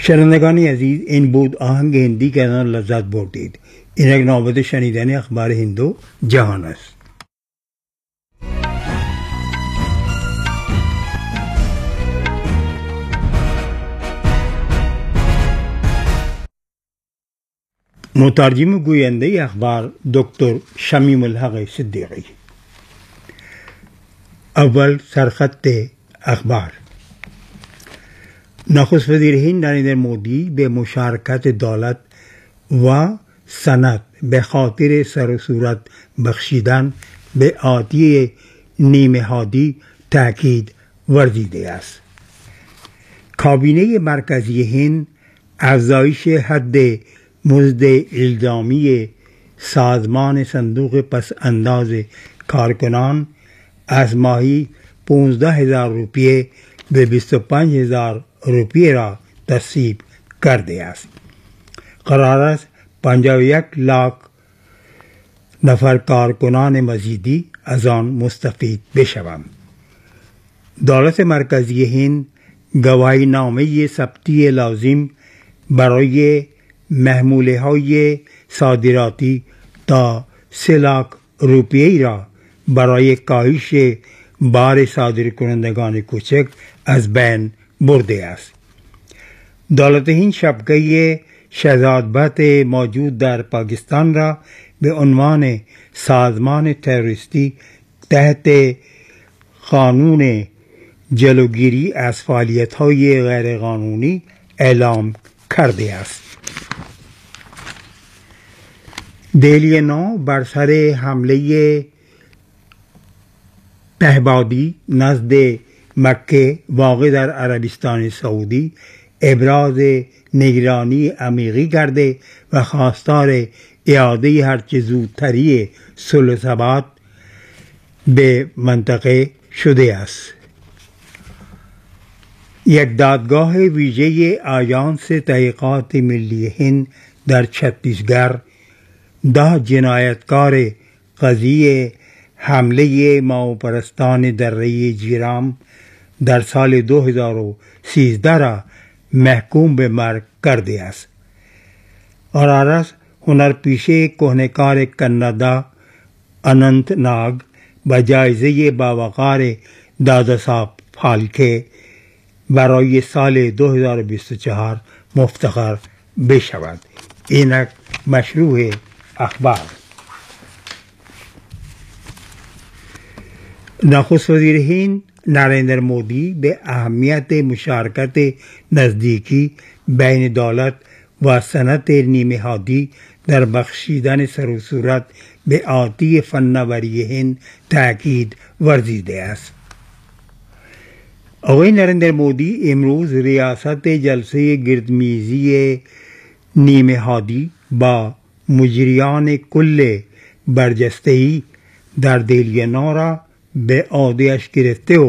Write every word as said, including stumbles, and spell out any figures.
شنوندگان عزیز، این بود آهنگ هندی که از آن لذت بردید. اینک نوبت شنیدن اخبار هند و جهان است. مترجم گوینده اخبار دکتر شمیم الحق صدیقی. اول سرخط اخبار. نخست وزیر هند نریندر مودی به مشارکت دولت و صنعت به خاطر سر و صورت بخشیدن به آتی نیمه هادی تاکید ورزیده است. کابینه مرکزی هند افزایش حد مزد الزامی سازمان صندوق پس انداز کارکنان از ماهی پانزده هزار روپیه به بیست و پنج هزار روپیه را تصویب کرده است. قرار است پنجاه و یک لاک نفر کارکنان مزیدی از آن مستفید بشوند. دولت مرکزی هند گواهی نامه ثبتی لازم برای محموله های صادراتی تا سه لاک روپیه را برای کاهش بار صادرکنندگان کوچک از بین برده است. دولت هند شبکه شهزادبت موجود در پاکستان را به عنوان سازمان تروریستی تحت قانون جلوگیری از فعالیت‌های غیرقانونی اعلام کرده است. دهلی نو بر سر حمله پهبادی نزد مکه واقع در عربستان سعودی ابراز نگرانی عمیقی کرده و خواستار اعاده هرچه زودتری صلح و ثبات به منطقه شده است. یک دادگاه ویژه آژانس تحقیقات ملی هند در چھتیسگڑھ ده جنایتکار قضیه حمله ماوپرستان دره جیرام در سال دو هزار و سیزده را محکوم به مرگ کرده است. قرار است هنرپیشه کهنه‌کار کانادا اننت ناگ با جایزه باوقار دادا صاحب پھالکے برای سال دو هزار و بیست و چهار مفتخر بشود. اینک مشروع اخبار. نخست وزیر هند نریندر مودی به اهمیت مشارکت نزدیکی بین دولت و صنعت نیمه هادی در بخشیدن سر و صورت به آتی فناوری هند تاکید ورزیده است. آقای نریندر مودی امروز ریاست جلسه گردمیزی نیمه هادی با مجریان کل برجسته‌ای در دهلی نو را به عهده‌اش گرفته و